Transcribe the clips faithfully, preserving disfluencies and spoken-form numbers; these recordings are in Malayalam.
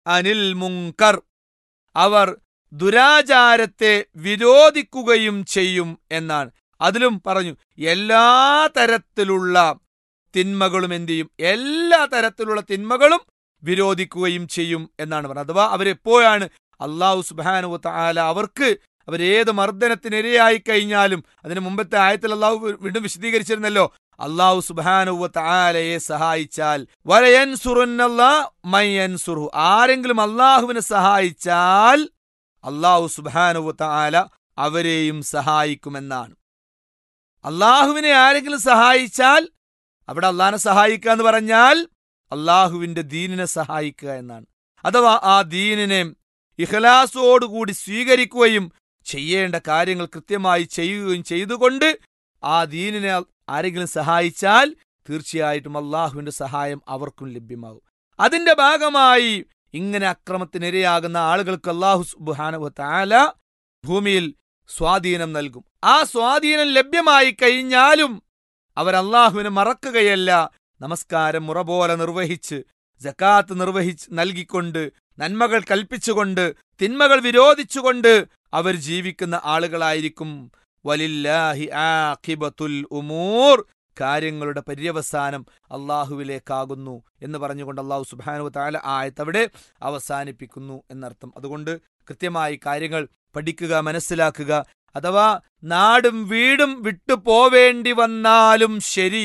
അനിൽ മുങ്കർ, അവർ ദുരാചാരത്തെ വിരോധിക്കുകയും ചെയ്യും എന്നാണ്. അതിലും പറഞ്ഞു എല്ലാ തരത്തിലുള്ള തിന്മകളും എന്ത് ചെയ്യും, എല്ലാ തരത്തിലുള്ള തിന്മകളും വിരോധിക്കുകയും ചെയ്യും എന്നാണ് പറഞ്ഞത്. അഥവാ അവരെപ്പോഴാണ് അള്ളാഹു സുബ്ഹാനഹു വ തആല അവർക്ക് അവരേത് മർദ്ദനത്തിനിരയായി കഴിഞ്ഞാലും, അതിന് മുമ്പത്തെ ആയത്തിൽ അള്ളാഹു വീണ്ടും വിശദീകരിച്ചിരുന്നല്ലോ, അള്ളാഹു സുബ്ഹാനഹു വ തആലയെ സഹായിച്ചാൽ വലയൻസുറുന്നല്ലാഹു മയ്യൻസുറു, ആരെങ്കിലും അള്ളാഹുവിനെ സഹായിച്ചാൽ അള്ളാഹു സുബ്ഹാനഹു വ തആല അവരെയും സഹായിക്കുമെന്നാണ്. അള്ളാഹുവിനെ ആരെങ്കിലും സഹായിച്ചാൽ, അവിടെ അള്ളാഹിനെ സഹായിക്കുക എന്ന് പറഞ്ഞാൽ അള്ളാഹുവിന്റെ ദീനിനെ സഹായിക്കുക എന്നാണ്. അഥവാ ആ ദീനിനെ ഇഖ്ലാസോടുകൂടി സ്വീകരിക്കുകയും ചെയ്യേണ്ട കാര്യങ്ങൾ കൃത്യമായി ചെയ്യുകയും ചെയ്തുകൊണ്ട് ആ ദീനിനെ ആരെങ്കിലും സഹായിച്ചാൽ തീർച്ചയായിട്ടും അള്ളാഹുവിന്റെ സഹായം അവർക്കും ലഭ്യമാകും. അതിന്റെ ഭാഗമായി ഇങ്ങനെ അക്രമത്തിനിരയാകുന്ന ആളുകൾക്ക് അള്ളാഹു സുബ്ഹാനഹു വ തആല ഭൂമിയിൽ സ്വാധീനം നൽകും. ആ സ്വാധീനം ലഭ്യമായി കഴിഞ്ഞാലും അവർ അള്ളാഹുവിനെ മറക്കുകയല്ല. നമസ്കാരം മുറ പോലെ നിർവഹിച്ച്, സകാത്ത് നിർവഹിച്ച് നൽകിക്കൊണ്ട്, നന്മകൾ കൽപ്പിച്ചുകൊണ്ട്, തിന്മകൾ വിരോധിച്ചുകൊണ്ട് അവർ ജീവിക്കുന്ന ആളുകളായിരിക്കും. വലില്ലാഹി ആഖിബത്തുൽ ഉമൂർ, കാര്യങ്ങളുടെ പര്യവസാനം അള്ളാഹുവിലേക്കാകുന്നു എന്ന് പറഞ്ഞുകൊണ്ട് അള്ളാഹു സുബ്ഹാനഹു വ തആല ആയത്ത് അവിടെ അവസാനിപ്പിക്കുന്നു എന്നർത്ഥം. അതുകൊണ്ട് കൃത്യമായി കാര്യങ്ങൾ പഠിക്കുക, മനസ്സിലാക്കുക. അഥവാ നാടും വീടും വിട്ടു പോവേണ്ടി വന്നാലും ശരി,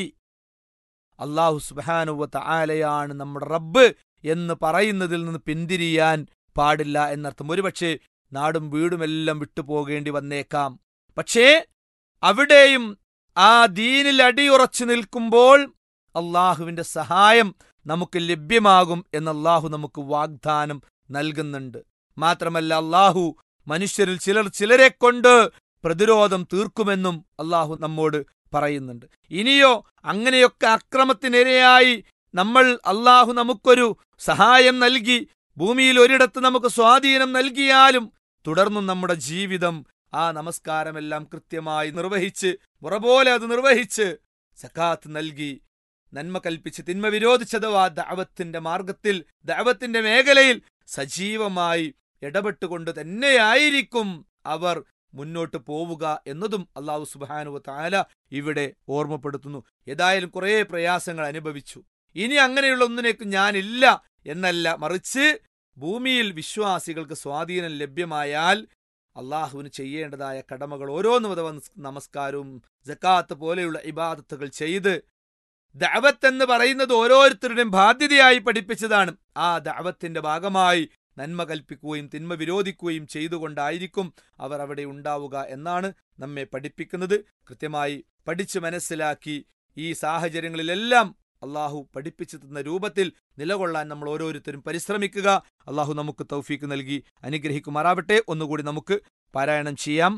അള്ളാഹു സുബ്ഹാനഹു വ തആലയാണ് നമ്മുടെ റബ്ബ് എന്ന് പറയുന്നതിൽ നിന്ന് പിന്തിരിയാൻ പാടില്ല എന്നർത്ഥം. ഒരുപക്ഷെ നാടും വീടുമെല്ലാം വിട്ടുപോകേണ്ടി വന്നേക്കാം, പക്ഷേ അവിടെയും ആ ദീനിൽ അടിയുറച്ചു നിൽക്കുമ്പോൾ അള്ളാഹുവിന്റെ സഹായം നമുക്ക് ലഭ്യമാകും എന്ന് അള്ളാഹു നമുക്ക് വാഗ്ദാനം നൽകുന്നുണ്ട്. മാത്രമല്ല അള്ളാഹു മനുഷ്യരിൽ ചിലർ ചിലരെ കൊണ്ട് പ്രതിരോധം തീർക്കുമെന്നും അള്ളാഹു നമ്മോട് പറയുന്നുണ്ട്. ഇനിയോ അങ്ങനെയൊക്കെ അക്രമത്തിനിരയായി നമ്മൾ അള്ളാഹു നമുക്കൊരു സഹായം നൽകി, ഭൂമിയിൽ ഒരിടത്ത് നമുക്ക് സ്വാധീനം നൽകിയാലും തുടർന്നും നമ്മുടെ ജീവിതം ആ നമസ്കാരമെല്ലാം കൃത്യമായി നിർവഹിച്ച്, മുറപോലെ അത് നിർവഹിച്ച്, സകാത്ത് നൽകി, നന്മ കൽപ്പിച്ച്, തിന്മ വിരോധിച്ചതവാ ദഅവത്തിന്റെ മാർഗത്തിൽ, ദഅവത്തിന്റെ മേഖലയിൽ സജീവമായി ഇടപെട്ടുകൊണ്ട് തന്നെയായിരിക്കും അവർ മുന്നോട്ട് പോവുക എന്നതും അള്ളാഹു സുബ്ഹാനഹു വ തആല ഇവിടെ ഓർമ്മപ്പെടുത്തുന്നു. ഏതായാലും കുറേ പ്രയാസങ്ങൾ അനുഭവിച്ചു, ഇനി അങ്ങനെയുള്ള ഒന്നിനേക്കും ഞാനില്ല എന്നല്ല, മറിച്ച് ഭൂമിയിൽ വിശ്വാസികൾക്ക് സ്വാധീനം ലഭ്യമായാൽ അള്ളാഹുവിന് ചെയ്യേണ്ടതായ കടമകൾ ഓരോന്നും, അഥവാ നമസ്കാരവും സകാത്ത് പോലെയുള്ള ഇബാദത്തുകൾ ചെയ്ത്, ദഅവത്ത് എന്ന് പറയുന്നത് ഓരോരുത്തരുടെയും ബാധ്യതയായി പഠിപ്പിച്ചതാണ്. ആ ദഅവത്തിന്റെ ഭാഗമായി നന്മ കൽപ്പിക്കുകയും തിന്മ വിരോധിക്കുകയും ചെയ്തുകൊണ്ടായിരിക്കും അവർ അവിടെ ഉണ്ടാവുക എന്നാണ് നമ്മെ പഠിപ്പിക്കുന്നത്. കൃത്യമായി പഠിച്ച് മനസ്സിലാക്കി ഈ സാഹചര്യങ്ങളിലെല്ലാം അള്ളാഹു പഠിപ്പിച്ചു തന്ന രൂപത്തിൽ നിലകൊള്ളാൻ നമ്മൾ ഓരോരുത്തരും പരിശ്രമിക്കുക. അള്ളാഹു നമുക്ക് തൗഫീക്ക് നൽകി അനുഗ്രഹിക്കുമാറാവട്ടെ. ഒന്നുകൂടി നമുക്ക് പാരായണം ചെയ്യാം.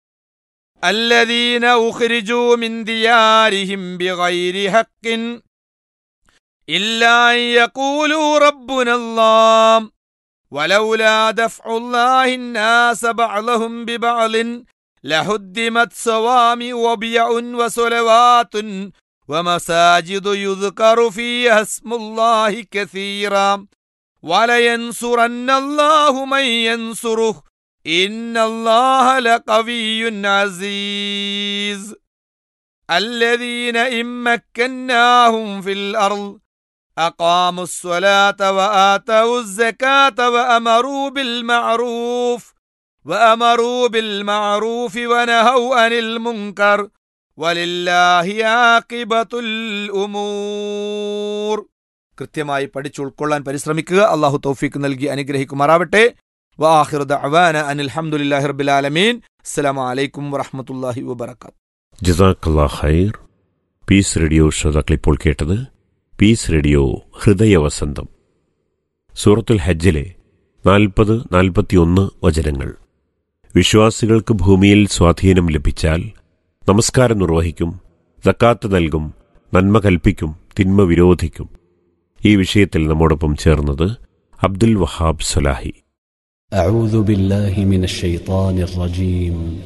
അല്ലദീന ഉഖ്രിജൂ മിൻ ദിയാരിഹിം ബിഗൈരി ഹഖ്ഖിൻ ഇല്ലാ യഖൂലൂ റബ്ബുനല്ലാഹ് വലൗലാ ദഫ്ഉല്ലാഹി الناس ബഅ്ളഹും ബിബഅ്ളിൻ ലഹുദ്ദിമത് സവാമി വബിയഉൻ വസലവാതുൻ വമസാജിദു യുദ്കറു ഫീഹാ ഇസ്മുല്ലാഹി കസീറാ വലയൻസുറന്നല്ലാഹു മൻ യൻസുറുഹു ഇന്നല്ലാഹ ലഖവിയ്യുൻ അസീസ് അല്ലദീന ഇമ്മക്കന്നാഹും ഫിൽ അർള് أقاموا الصلاة وآتوا الزكاة وأمروا بالمعروف وأمروا بالمعروف ونهوا عن المنكر ولله عاقبة الأمور. കൃത്യമായി പഠിച്ചു ഉൾക്കൊള്ളാൻ പരിശ്രമിക്കുക. അല്ലാഹു തൗഫീഖ് നൽകി അനുഗ്രഹിക്കുമാറാവട്ടെ. വആഖിറു ദഅവാന അനിൽ ഹംദുലില്ലാഹി റബ്ബിൽ ആലമീൻ. അസ്സലാമു അലൈക്കും വറഹ്മത്തുള്ളാഹി വബറകാതുഹു. ജസാക്കല്ലാഹു ഖൈർ. പീസ് റേഡിയോ ശ്രോതാക്കൾ ഇപ്പോൾ കേട്ടത് പീസ് റേഡിയോ ഹൃദയവസന്തം. സൂറത്തുൽ ഹജ്ജിലെ നാൽപ്പത് നാൽപ്പത്തിയൊന്ന് വചനങ്ങൾ. വിശ്വാസികൾക്ക് ഭൂമിയിൽ സ്വാധീനം ലഭിച്ചാൽ നമസ്കാരം നിർവഹിക്കും, സക്കാത്ത് നൽകും, നന്മ കൽപ്പിക്കും, തിന്മ വിരോധിക്കും. ഈ വിഷയത്തിൽ നമ്മോടൊപ്പം ചേർന്നത് അബ്ദുൽ വഹാബ് സലാഹി. أعوذ بالله من الشيطان الرجيم